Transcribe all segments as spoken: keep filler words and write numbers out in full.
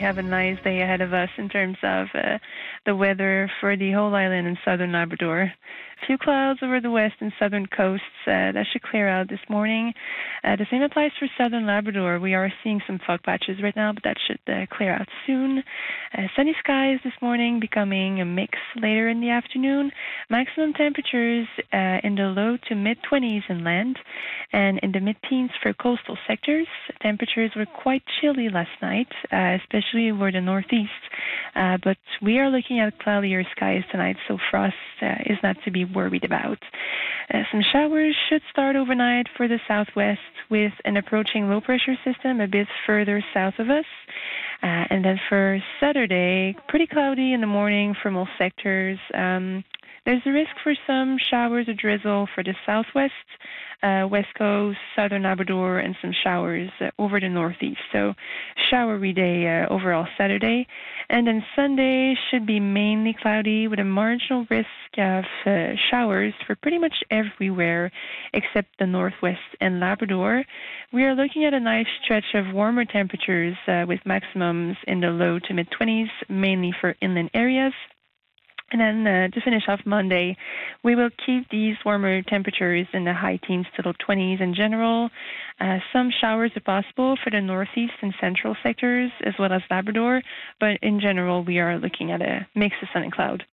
have a nice day ahead of us in terms of uh, the weather for the whole island and southern Labrador. A few clouds over the west and southern coasts. Uh, that should clear out this morning. Uh, the same applies for southern Labrador. We are seeing some fog patches right now, but that should uh, clear out soon. Uh, sunny skies this morning, becoming a mix later in the afternoon. Maximum temperatures uh, in the low to mid-twenties inland and in the mid-teens for coastal sectors. Temperatures were quite chilly last night, uh, especially over the northeast. Uh, but we are looking at cloudier skies tonight, so frost uh, is not to be worried about. Uh, some showers should start overnight for the southwest with an approaching low-pressure system a bit further south of us. Uh, and then for Saturday, pretty cloudy in the morning for most sectors. Um, There's a risk for some showers or drizzle for the southwest, uh, west coast, southern Labrador, and some showers uh, over the northeast. So showery day uh, overall Saturday. And then Sunday should be mainly cloudy with a marginal risk of uh, showers for pretty much everywhere except the northwest and Labrador. We are looking at a nice stretch of warmer temperatures uh, with maximums in the low to mid-twenties, mainly for inland areas. And then uh, to finish off Monday, we will keep these warmer temperatures in the high teens to low twenties in general. Uh, some showers are possible for the northeast and central sectors as well as Labrador, but in general, we are looking at a mix of sun and cloud.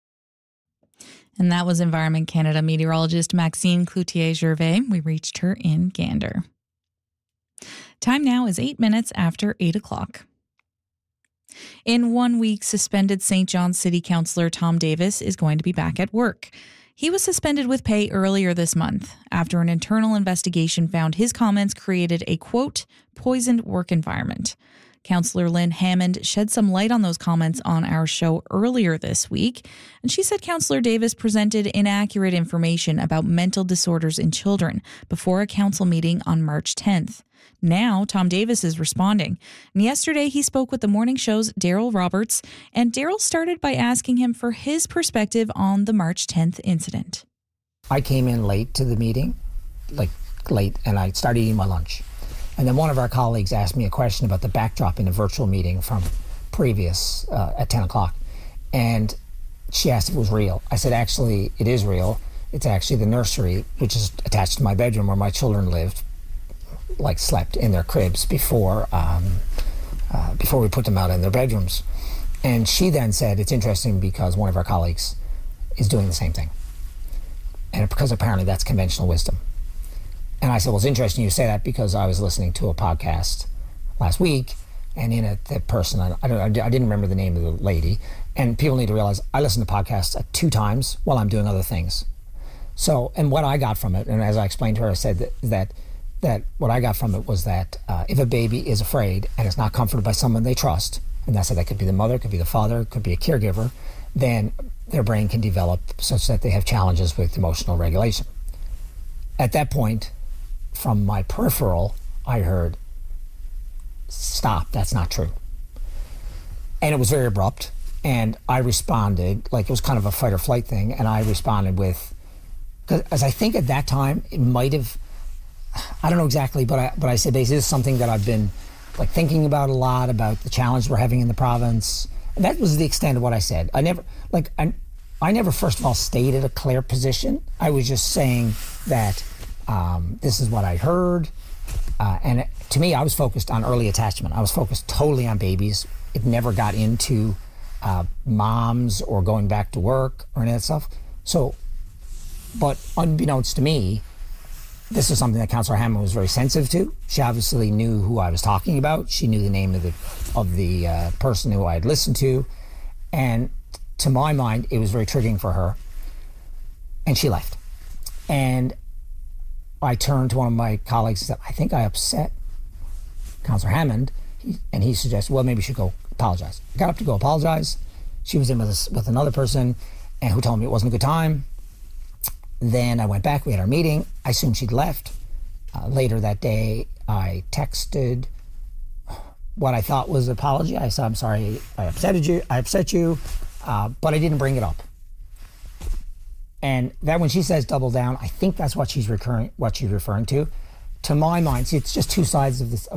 And that was Environment Canada meteorologist Maxine Cloutier-Gervais. We reached her in Gander. Time now is eight minutes after eight o'clock. In one week, suspended Saint John City Councillor Tom Davis is going to be back at work. He was suspended with pay earlier this month after an internal investigation found his comments created a, quote, poisoned work environment. Councillor Lynn Hammond shed some light on those comments on our show earlier this week, and she said Councillor Davis presented inaccurate information about mental disorders in children before a council meeting on March tenth. Now, Tom Davis is responding. And yesterday, he spoke with the morning show's Daryl Roberts, and Daryl started by asking him for his perspective on the March tenth incident. I came in late to the meeting, like late, and I started eating my lunch. And then one of our colleagues asked me a question about the backdrop in a virtual meeting from previous uh, at ten o'clock. And she asked if it was real. I said, actually, it is real. It's actually the nursery, which is attached to my bedroom where my children lived, like slept in their cribs before um, uh, before we put them out in their bedrooms. And she then said, it's interesting because one of our colleagues is doing the same thing. And because apparently that's conventional wisdom. And I said, well, it's interesting you say that because I was listening to a podcast last week, and in it, the person, I, I, don't, I didn't remember the name of the lady, and people need to realize I listen to podcasts at two times while I'm doing other things. So, and what I got from it, and as I explained to her, I said that, that that what I got from it was that uh, if a baby is afraid and is not comforted by someone they trust, and that's that could be the mother, could be the father, could be a caregiver, then their brain can develop such that they have challenges with emotional regulation. At that point, from my peripheral, I heard, stop, that's not true. And it was very abrupt, and I responded, like it was kind of a fight or flight thing, and I responded with, because I think at that time, it might have, I don't know exactly, but I, but I said, basically, this is something that I've been like thinking about a lot, about the challenge we're having in the province. And that was the extent of what I said. I never, like, I, I never, first of all, stated a clear position. I was just saying that um, this is what I heard. Uh, and it, to me, I was focused on early attachment. I was focused totally on babies. It never got into uh, moms or going back to work or any of that stuff. So, but unbeknownst to me, this is something that Councillor Hammond was very sensitive to. She obviously knew who I was talking about. She knew the name of the of the uh, person who I had listened to. And to my mind, it was very triggering for her. And she left. And I turned to one of my colleagues and said, I think I upset Councillor Hammond. He, and he suggested, well, maybe you should go apologize. I got up to go apologize. She was in with, a, with another person and who told me it wasn't a good time. Then I went back, we had our meeting. I assumed she'd left. Uh, later that day, I texted what I thought was an apology. I said, I'm sorry I upset you, I upset you, uh, but I didn't bring it up. And that when she says double down, I think that's what she's recurring, what she's referring to. To my mind, see, it's just two sides of this,